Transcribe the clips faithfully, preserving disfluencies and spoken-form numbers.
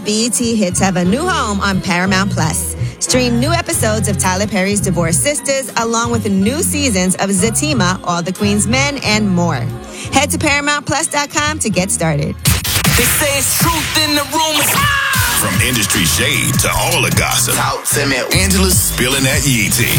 favorite B E T hits have a new home on Paramount Plus. Stream new episodes of Tyler Perry's Divorced Sisters, along with new seasons of Zatima, All the Queen's Men, and more. Head to paramount plus dot com to get started. They say it's truth in the rumors. From industry shade to all the gossip, Talk to me. Angela's spilling that Yee tea.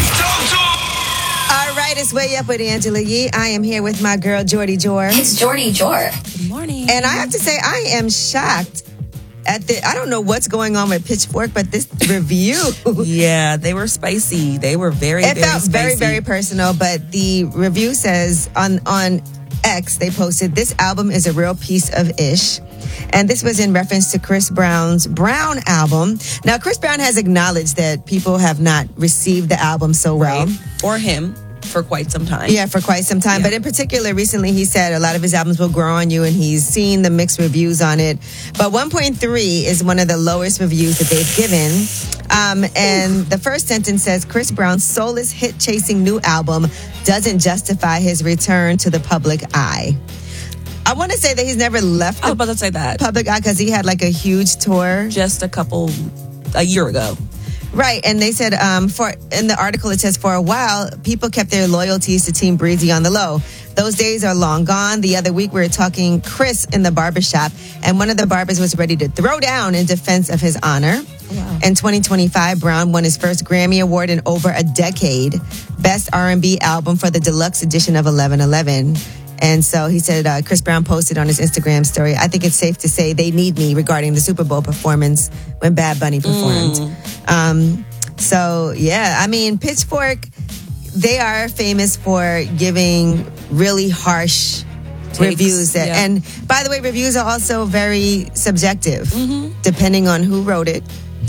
All right, it's Way Up with Angela Yee. I am here with my girl, Jordy Jor. It's Jordy Jor. Good morning. And I have to say, I am shocked at the, I don't know what's going on with Pitchfork, but this review. Yeah, they were spicy. They were very, It very felt spicy. very, very personal, but the review says on, on X, they posted, this album is a real piece of ish. And this was in reference to Chris Brown's Brown album. Now, Chris Brown has acknowledged that people have not received the album so well. Right. Or him for quite some time. Yeah, for quite some time. Yeah. But in particular, recently he said a lot of his albums will grow on you, and he's seen the mixed reviews on it. But one point three is one of the lowest reviews that they've given. Um, and Ooh. The first sentence says, Chris Brown's soulless hit-chasing new album doesn't justify his return to the public eye. I want to say that he's never left I was the about to say that. public eye because he had like a huge tour. Just a couple, a year ago. Right, and they said um, for in the article it says for a while people kept their loyalties to Team Breezy on the low. Those days are long gone. The other week we were talking Chris in the barbershop, and one of the barbers was ready to throw down in defense of his honor. Wow. In twenty twenty-five, Brown won his first Grammy Award in over a decade, Best R and B Album for the deluxe edition of eleven eleven. And so he said, uh, Chris Brown posted on his Instagram story, I think it's safe to say they need me regarding the Super Bowl performance when Bad Bunny performed. Mm. Um, so, yeah, I mean, Pitchfork, they are famous for giving really harsh Takes, reviews. That, yeah. And by the way, reviews are also very subjective, mm-hmm. depending on who wrote it.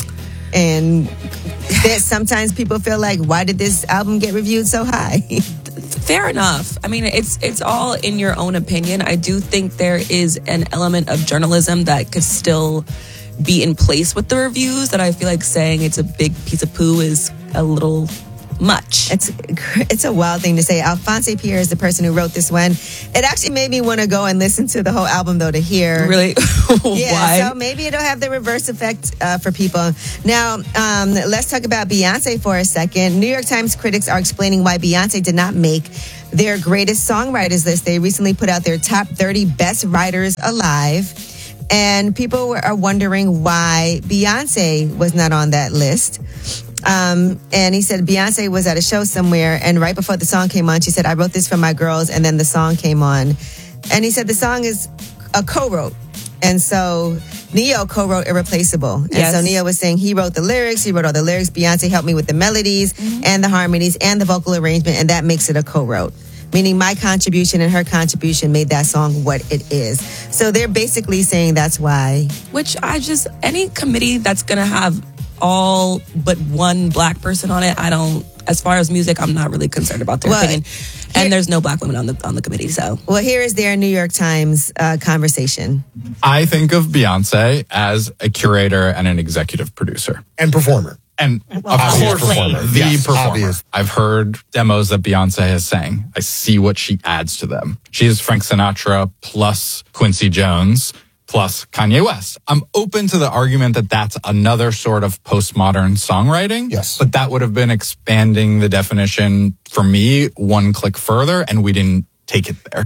And that sometimes people feel like, why did this album get reviewed so high? Fair enough. I mean, it's it's all in your own opinion. I do think there is an element of journalism that could still be in place with the reviews, that I feel like saying it's a big piece of poo is a little much. It's it's a wild thing to say. Alphonse Pierre is the person who wrote this one. It actually made me want to go and listen to the whole album, though, to hear. Really? Yeah, Why? so maybe it'll have the reverse effect uh, for people. Now, um, let's talk about Beyonce for a second. New York Times critics are explaining why Beyonce did not make their greatest songwriters list. They recently put out their top thirty best writers alive. And people were, are wondering why Beyonce was not on that list. Um, and he said Beyonce was at a show somewhere, and right before the song came on, she said, I wrote this for my girls, and then the song came on. And he said the song is a co-wrote. And so Neo co-wrote Irreplaceable. And yes. so Neo was saying he wrote the lyrics, he wrote all the lyrics. Beyonce helped me with the melodies mm-hmm. and the harmonies and the vocal arrangement, and that makes it a co-wrote. Meaning my contribution and her contribution made that song what it is. So they're basically saying that's why. Which I just, any committee that's going to have all but one black person on it, I don't, as far as music, I'm not really concerned about their well, opinion. And here, there's no black women on the on the committee, so. Well, here is their New York Times uh, conversation. I think of Beyonce as a curator and an executive producer. And performer. And well, of course, performer. the yes, performer. Obvious. I've heard demos that Beyonce has sang. I see what she adds to them. She is Frank Sinatra plus Quincy Jones plus Kanye West. I'm open to the argument that that's another sort of postmodern songwriting. Yes. But that would have been expanding the definition for me one click further, and we didn't take it there.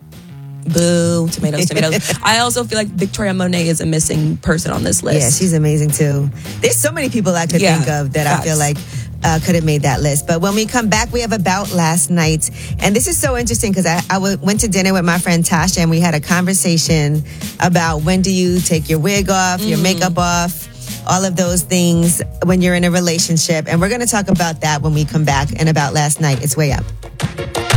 Boo, tomatoes, tomatoes. I also feel like Victoria Monet is a missing person on this list. Yeah, she's amazing too. There's so many people I could yeah, think of that facts. I feel like uh, could have made that list. But when we come back, we have About Last Night. And this is so interesting because I, I w- went to dinner with my friend Tasha, and we had a conversation about when do you take your wig off, mm. your makeup off, all of those things when you're in a relationship. And we're going to talk about that when we come back. And About Last Night, it's Way Up.